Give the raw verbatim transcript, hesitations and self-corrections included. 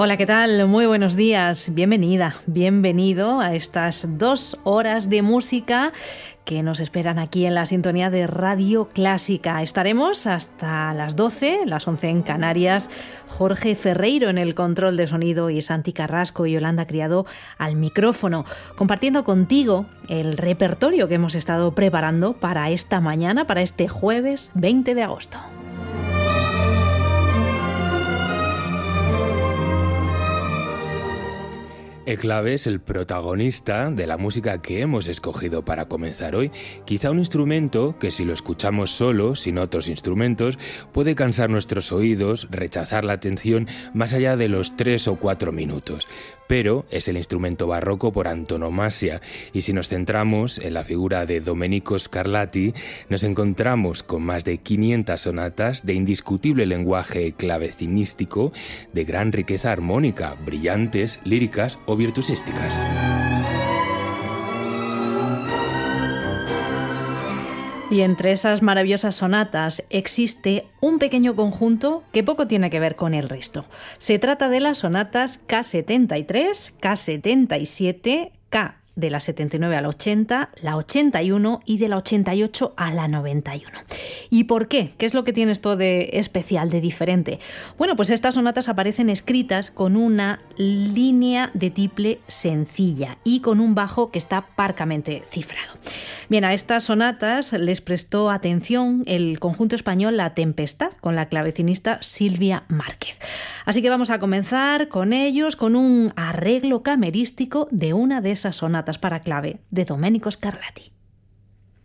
Hola, ¿qué tal? Muy buenos días. Bienvenida, bienvenido a estas dos horas de música que nos esperan aquí en la sintonía de Radio Clásica. Estaremos hasta las doce, las once en Canarias. Jorge Ferreiro en el control de sonido y Santi Carrasco y Yolanda Criado al micrófono, compartiendo contigo el repertorio que hemos estado preparando para esta mañana, para este jueves veinte de agosto. El clave es el protagonista de la música que hemos escogido para comenzar hoy. Quizá un instrumento que, si lo escuchamos solo, sin otros instrumentos, puede cansar nuestros oídos, rechazar la atención más allá de los tres o cuatro minutos. Pero es el instrumento barroco por antonomasia, y si nos centramos en la figura de Domenico Scarlatti, nos encontramos con más de quinientas sonatas de indiscutible lenguaje clavecinístico, de gran riqueza armónica, brillantes, líricas o virtuosísticas. Y entre esas maravillosas sonatas existe un pequeño conjunto que poco tiene que ver con el resto. Se trata de las sonatas K setenta y tres, K setenta y siete, K de la setenta y nueve a la ochenta, la ochenta y uno y de la ochenta y ocho a la noventa y uno. ¿Y por qué? ¿Qué es lo que tiene esto de especial, de diferente? Bueno, pues estas sonatas aparecen escritas con una línea de tiple sencilla y con un bajo que está parcamente cifrado. Bien, a estas sonatas les prestó atención el conjunto español La Tempestad con la clavecinista Silvia Márquez. Así que vamos a comenzar con ellos, con un arreglo camerístico de una de esas sonatas para clave de Domenico Scarlatti.